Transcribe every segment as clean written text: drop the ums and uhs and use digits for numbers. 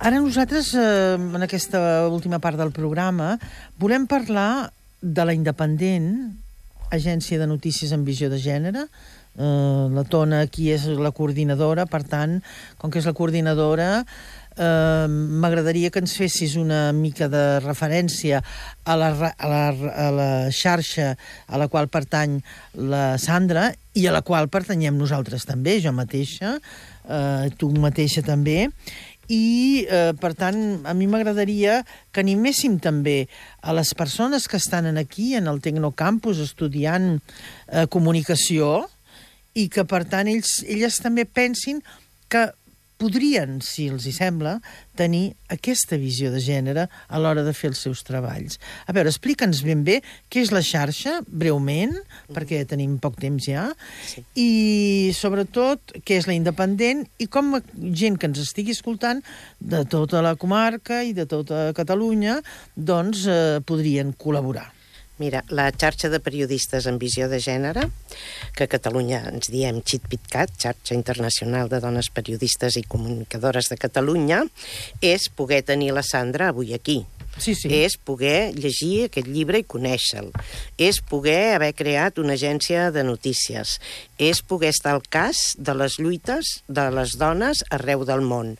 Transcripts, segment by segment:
Ara nosaltres, en aquesta última part del programa, volem parlar de la Independent, Agència de Notícies en Visió de Gènere. La Tona aquí és la coordinadora, per tant, com que és la coordinadora, m'agradaria que ens fessis una mica de referència a la xarxa a la qual pertany la Sandra i a la qual pertanyem nosaltres també, jo mateixa, tu mateixa també. I, per tant, a mi m'agradaria que animéssim també a les persones que estan aquí, en el Tecnocampus, estudiant comunicació, i que, per tant, elles també pensin que podrien, si els hi sembla, tenir aquesta visió de gènere a l'hora de fer els seus treballs. A veure, explica'ns ben bé què és la xarxa, breument, perquè tenim poc temps ja, sí. I, sobretot, què és la Independent i com gent que ens estigui escoltant de tota la comarca i de tota Catalunya, doncs, podrien col·laborar. Mira, la xarxa de periodistes en visió de gènere, que a Catalunya ens diem XITPITCAT, Xarxa Internacional de Dones Periodistes i Comunicadores de Catalunya, és poder tenir la Sandra avui aquí. Sí, sí. És poder llegir aquest llibre i conèixer-lo. És poder haver creat una agència de notícies. És poder estar al cas de les lluites de les dones arreu del món.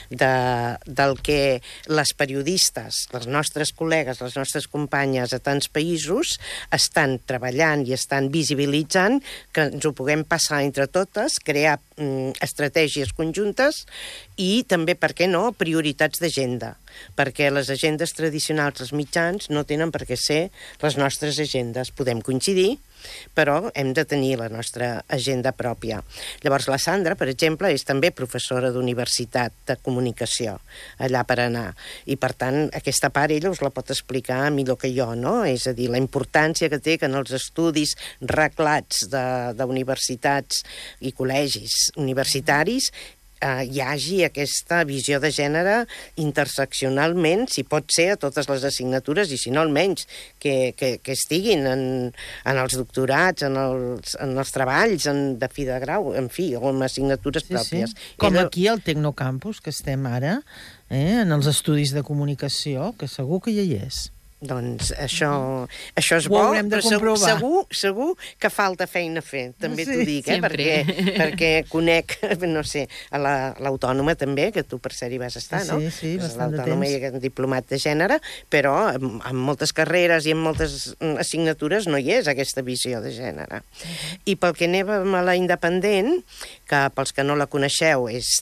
Del que les periodistes, les nostres col·legues, les nostres companyes a tants països estan treballant i estan visibilitzant, que ens ho puguem passar entre totes, crear estratègies conjuntes i també, per què no, prioritats d'agenda, perquè les agendes tradicionals dels mitjans no tenen per què ser les nostres agendes. Podem coincidir, però hem de tenir la nostra agenda pròpia. Llavors, la Sandra, per exemple, és també professora d'universitat de comunicació, allà per anar. I, per tant, aquesta part ella us la pot explicar millor que jo, no? És a dir, la importància que té que en els estudis reglats d'universitats i col·legis universitaris hi hagi aquesta visió de gènere interseccionalment, si pot ser a totes les assignatures, i si no almenys, que estiguin en els doctorats, en els treballs de fi de grau, en fi, o en assignatures pròpies. Sí. Com aquí al Tecnocampus, que estem ara, en els estudis de comunicació, que segur que ja hi és. Doncs això és bo, però segur que falta feina a fer, també t'ho dic, perquè conec, no sé, a l'Autònoma també, que tu per ser hi vas estar, no? Sí, bastant de temps. L'Autònoma hi ha un diplomat de gènere, però en moltes carreres i en moltes assignatures no hi és aquesta visió de gènere. I pel que anem a la Independent, que pels que no la coneixeu és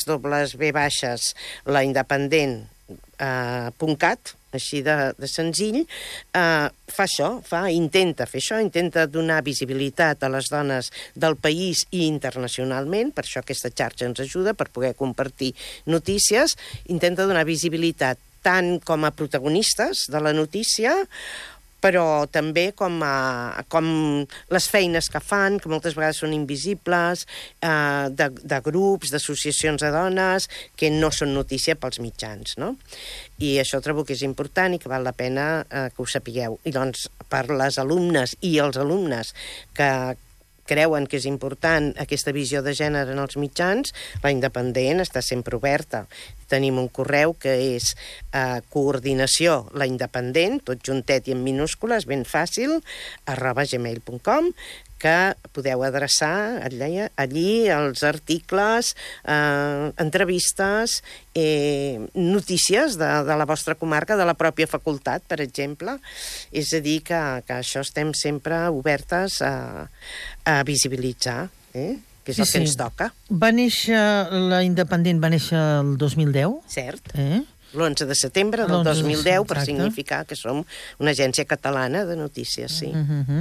www.laindependent.cat, així de senzill, fa això, intenta fer això, intenta donar visibilitat a les dones del país i internacionalment, per això aquesta xarxa ens ajuda per poder compartir notícies, intenta donar visibilitat tant com a protagonistes de la notícia, però també com les feines que fan, que moltes vegades són invisibles, de grups, d'associacions de dones, que no són notícia pels mitjans, no? I això trobo que és important i que val la pena que ho sapigueu. I doncs, per les alumnes i els alumnes que creuen que és important aquesta visió de gènere en els mitjans, la Independent està sempre oberta. Tenim un correu que és coordinació laindependent, tot juntet i en minúscules, ben fàcil, @gmail.com, que podeu adreçar allí els articles, entrevistes, notícies de la vostra comarca, de la pròpia facultat, per exemple. És a dir, que això estem sempre obertes a visibilitzar, que és el que ens toca. La Independent va néixer el 2010. Cert. L'11 de setembre del 2010, per significar que som una agència catalana de notícies, sí.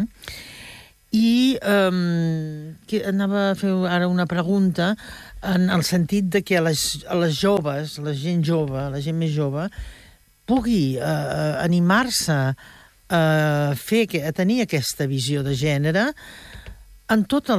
I anava a fer ara una pregunta en el sentit de que a les joves, la gent més jove, pugui animar-se a tenir aquesta visió de gènere en totes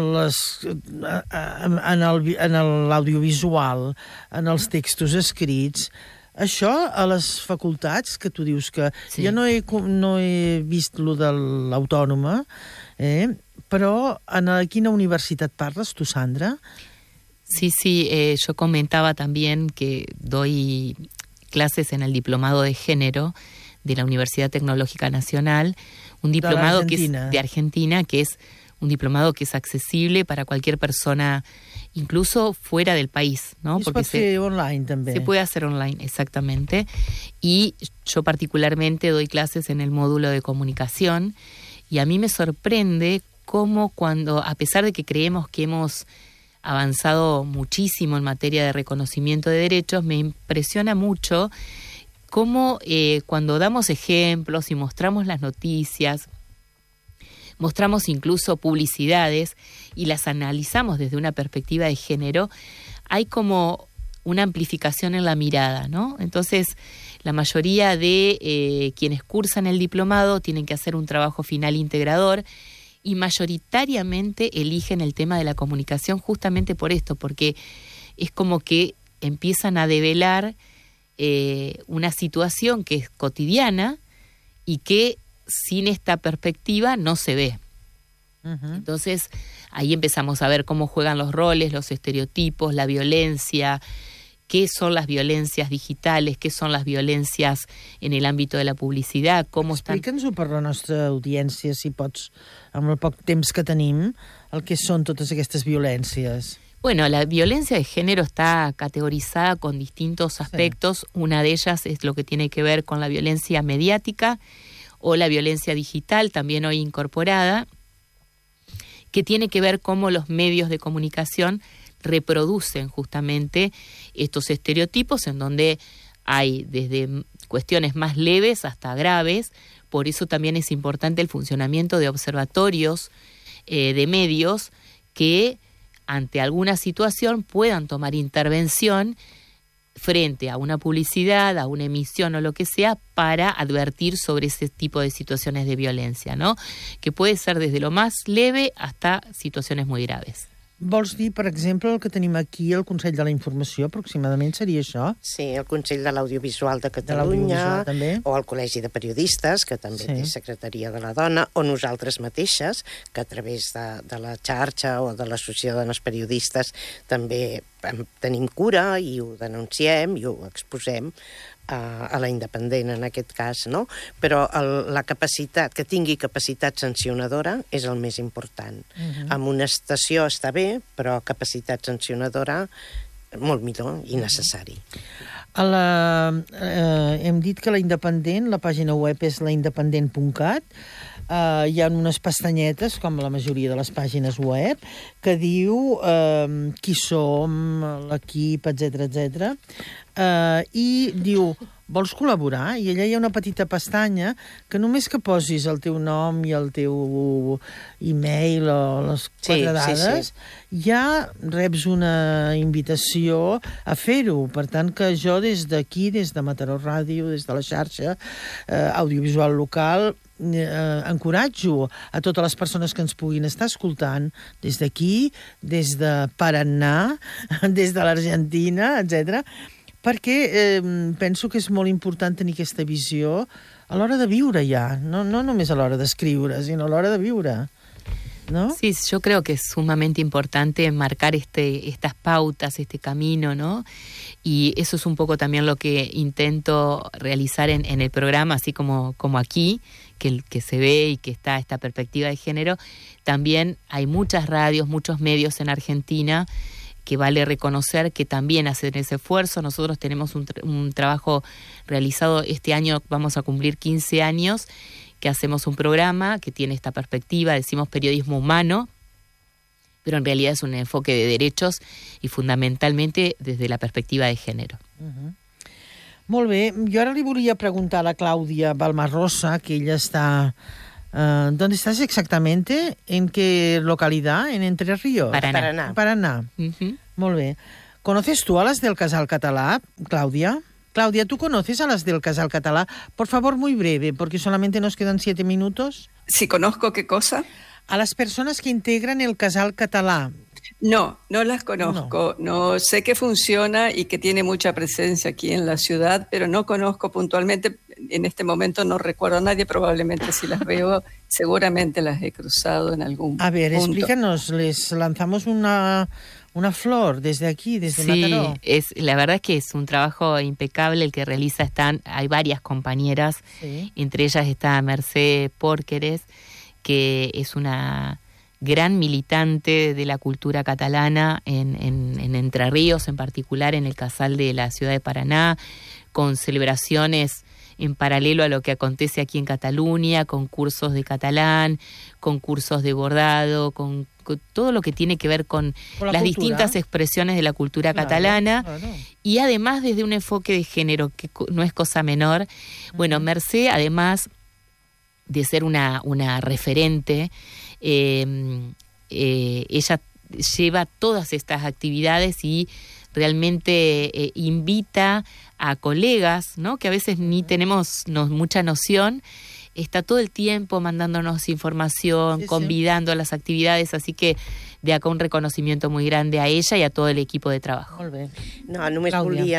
en l'audiovisual, en els textos escrits. Això a les facultats, que tu dius que jo no he vist lo de l'Autònoma, però a quina universitat parles tu, Sandra? Sí, yo comentaba también que doy clases en el Diplomado de Género de la Universidad Tecnológica Nacional, un diplomado que es de Argentina, que es un diplomado que es accesible para cualquier persona, incluso fuera del país, ¿no? I porque es pot fer online també. Se puede hacer online, exactamente. Y yo particularmente doy clases en el módulo de comunicación y a mí me sorprende cómo cuando, a pesar de que creemos que hemos avanzado muchísimo en materia de reconocimiento de derechos, me impresiona mucho cómo cuando damos ejemplos y mostramos las noticias, mostramos incluso publicidades y las analizamos desde una perspectiva de género, hay como una amplificación en la mirada, ¿no? Entonces, la mayoría de quienes cursan el diplomado tienen que hacer un trabajo final integrador y mayoritariamente eligen el tema de la comunicación justamente por esto, porque es como que empiezan a develar una situación que es cotidiana y que sin esta perspectiva no se ve. Uh-huh. Entonces, ahí empezamos a ver cómo juegan los roles, los estereotipos, la violencia, qué son las violencias digitales, qué son las violencias en el ámbito de la publicidad, cómo están... Explica'ns-ho per la nostra audiència, si pots, amb el poc temps que tenim, el que són totes aquestes violències. Bueno, la violencia de género está categorizada con distintos aspectos. Sí. Una de ellas es lo que tiene que ver con la violencia mediática o la violencia digital, también hoy incorporada, que tiene que ver cómo los medios de comunicación reproducen justamente estos estereotipos en donde hay desde cuestiones más leves hasta graves. Por eso también es importante el funcionamiento de observatorios de medios que ante alguna situación puedan tomar intervención frente a una publicidad, a una emisión o lo que sea, para advertir sobre ese tipo de situaciones de violencia, ¿no? Que puede ser desde lo más leve hasta situaciones muy graves. Vols dir, per exemple, el que tenim aquí, el Consell de la Informació, aproximadament seria això? Sí, el Consell de l'Audiovisual de Catalunya, o el Col·legi de Periodistes, que també té Secretaria de la Dona, o nosaltres mateixes, que a través de la xarxa o de l'Associació de Dones Periodistes també tenim cura i ho denunciem i ho exposem a la independent en aquest cas, no? Però la capacitat, que tingui capacitat sancionadora és el més important. Amonestació està bé, però capacitat sancionadora molt millor i necessari. Hem dit que la Independent, la pàgina web és laindependent.cat, hi ha unes pestanyetes, com la majoria de les pàgines web, que diu qui som, l'equip, etc. I diu, vols col·laborar? I allà hi ha una petita pestanya que només que posis el teu nom i el teu e-mail o les quatre dades, ja reps una invitació a fer-ho. Per tant, que jo des d'aquí, des de Mataró Ràdio, des de la xarxa audiovisual local, encoratjo a totes les persones que ens puguin estar escoltant des d'aquí, des de Paraná, des de l'Argentina, etc., perquè penso que és molt important tenir aquesta visió a l'hora de viure ja, no només a l'hora d'escriure, sinó a l'hora de viure, ¿no? Sí, yo creo que es sumamente importante marcar estas pautas, este camino, ¿no? Y eso es un poco también lo que intento realizar en el programa, así como aquí, que se ve y que está esta perspectiva de género. También hay muchas radios, muchos medios en Argentina que vale reconocer que también hacen ese esfuerzo. Nosotros tenemos un trabajo realizado este año, vamos a cumplir 15 años, que hacemos un programa que tiene esta perspectiva, decimos periodismo humano, pero en realidad es un enfoque de derechos y fundamentalmente desde la perspectiva de género. Molt bé, jo ara li volia preguntar a la Clàudia Balmarrosa, que ella està... ¿Dónde estás exactamente? ¿En qué localidad? ¿En Entre Ríos? Paraná. Molt bé. ¿Conoces tú a las del Casal Catalá, Clàudia? Clàudia, ¿tú conoces a las del Casal Catalá? Por favor, muy breve, porque solamente nos quedan 7 minutos. ¿Si conozco qué cosa? A las personas que integran el Casal Catalá. No las conozco. No sé que funciona y que tiene mucha presencia aquí en la ciudad, pero no conozco puntualmente. En este momento no recuerdo a nadie, probablemente si las veo, seguramente las he cruzado en algún punto. A ver, explícanos, les lanzamos una una flor desde aquí, desde sí, Mataró. La verdad es que es un trabajo impecable el que realiza. Hay varias compañeras, sí. Entre ellas está Mercè Porqueres, que es una gran militante de la cultura catalana en Entre Ríos, en particular en el Casal de la ciudad de Paraná, con celebraciones en paralelo a lo que acontece aquí en Cataluña, con cursos de catalán, con cursos de bordado, con todo lo que tiene que ver con las distintas expresiones de la cultura catalana, claro. Y además desde un enfoque de género, que no es cosa menor. Bueno, Mercè, además de ser una referente, ella lleva todas estas actividades y realmente invita a colegas, ¿no?, que a veces ni tenemos mucha noción. Está todo el tiempo mandándonos información, sí, convidando a las actividades, así que de acá un reconocimiento muy grande a ella i a tot l'equip de treball. Molt bé. No, només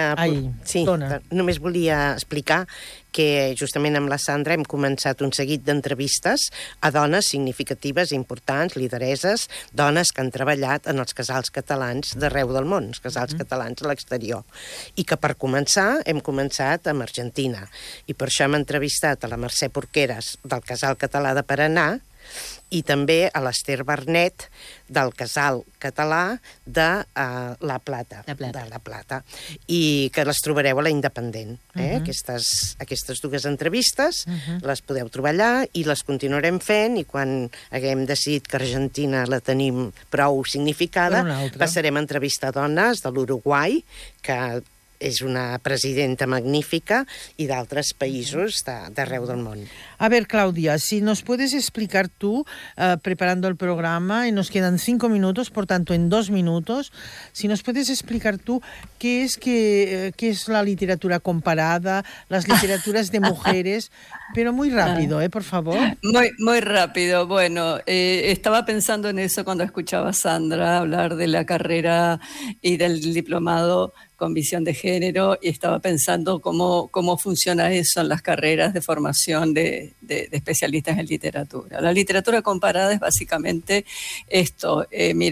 volia explicar que justament amb la Sandra hem començat un seguit d'entrevistes a dones significatives, importants, lidereses, dones que han treballat en els casals catalans d'arreu del món, els casals catalans a l'exterior. I que per començar hem començat amb Argentina. I per això hem entrevistat a la Mercè Porqueres del Casal Català de Paraná i també a l'Ester Bernet del Casal Català de La Plata. De La Plata. I que les trobareu a la Independent. Aquestes dues entrevistes les podeu trobar allà i les continuarem fent, i quan haguem decidit que Argentina la tenim prou significada, passarem a entrevistar dones de l'Uruguai, que és una presidenta magnífica, y de otros países d'arreu del món. A ver, Claudia, si nos puedes explicar tú, preparando el programa, y nos quedan 5 minutos, por tanto, en 2 minutos, si nos puedes explicar tú qué es la literatura comparada, las literaturas de mujeres, pero muy rápido, por favor. Muy rápido. Bueno, estaba pensando en eso cuando escuchaba a Sandra hablar de la carrera y del diplomado con visión de género, y estaba pensando cómo funciona eso en las carreras de formación de especialistas en literatura. La literatura comparada es básicamente esto,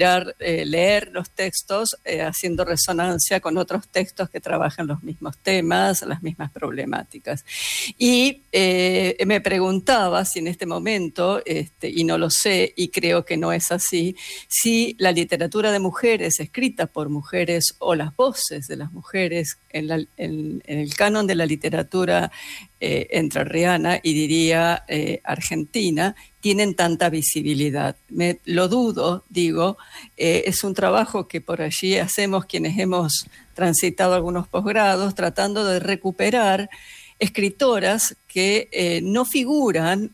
leer los textos haciendo resonancia con otros textos que trabajan los mismos temas, las mismas problemáticas. Y me preguntaba si en este momento, y no lo sé, y creo que no es así, si la literatura de mujeres escrita por mujeres o las voces de las mujeres en el canon de la literatura entrerriana, y diría argentina, tienen tanta visibilidad. Lo dudo, digo, es un trabajo que por allí hacemos quienes hemos transitado algunos posgrados, tratando de recuperar escritoras que no figuran,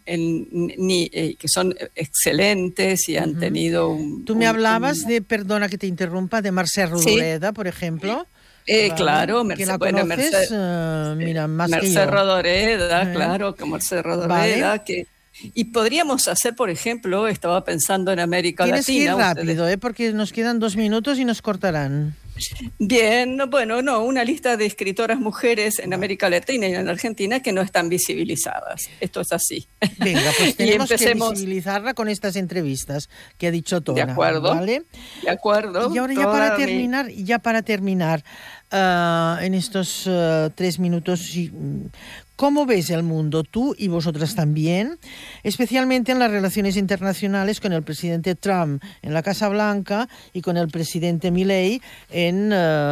que son excelentes y han tenido un... Tú me hablabas de, perdona que te interrumpa, de Mercè Rodoreda, ¿sí? Por ejemplo. Claro, que la conoces, mira, más que yo. Mercè Rodoreda, claro, que Mercè Rodoreda, vale. Y podríamos hacer, por ejemplo, estaba pensando en América Latina. Tienes que ir rápido, porque nos quedan 2 minutos y nos cortarán. Bien, bueno, una lista de escritoras mujeres en América Latina y en Argentina que no están visibilizadas. Esto es así. Venga, pues tenemos que visibilizarla con estas entrevistas que ha dicho Tona. De acuerdo. ¿Vale? De acuerdo. Y ahora ya para terminar, en estos 3 minutos, ¿cómo ves el mundo tú y vosotras también, especialmente en las relaciones internacionales con el presidente Trump en la Casa Blanca y con el presidente Milei en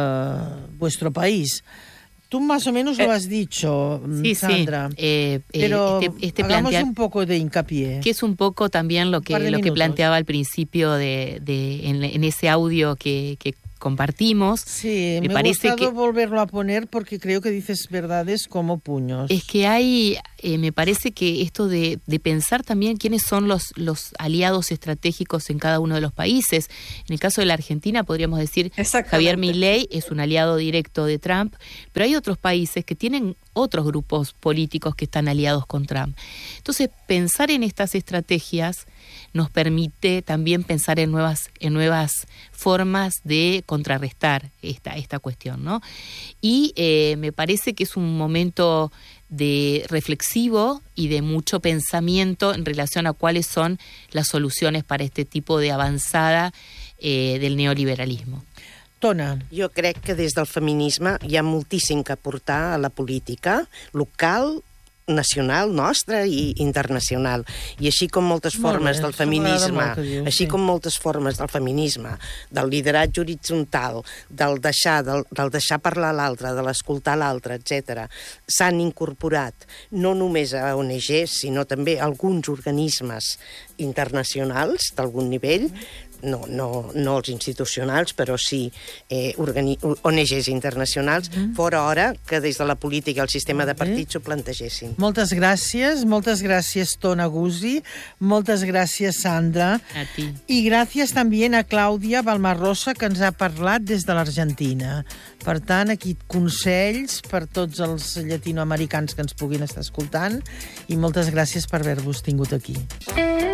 vuestro país? Tú más o menos lo has dicho, sí, Sandra, sí. Pero hagamos un poco de hincapié. Que es un poco también lo que planteaba al principio en ese audio que compartimos. Sí, me parece gustado volverlo a poner porque creo que dices verdades como puños. Es que me parece que esto de pensar también quiénes son los aliados estratégicos en cada uno de los países. En el caso de la Argentina podríamos decir Javier Milei es un aliado directo de Trump, pero hay otros países que tienen otros grupos políticos que están aliados con Trump. Entonces, pensar en estas estrategias nos permite también pensar en nuevas formas de contrarrestar esta cuestión, ¿no? Y me parece que es un momento de reflexivo y de mucho pensamiento en relación a cuáles son las soluciones para este tipo de avanzada del neoliberalismo. Tona. Jo crec que des del feminisme hi ha moltíssim que aportar a la política local, nacional nostra i internacional. I així com moltes formes del feminisme, com moltes formes del feminisme, del lideratge horitzontal, del deixar parlar l'altre, de l'escoltar l'altre, etc., s'han incorporat no només a ONGs, sinó també a alguns organismes internacionals d'algun nivell, no els institucionals, però sí ONGs internacionals, fora hora que des de la política i el sistema de partits ho plantegessin. Moltes gràcies Tona Guzzi, moltes gràcies Sandra. A ti. I gràcies també a Clàudia Balmarrosa, que ens ha parlat des de l'Argentina. Per tant, aquí consells per tots els llatinoamericans que ens puguin estar escoltant, i moltes gràcies per haver-vos tingut aquí.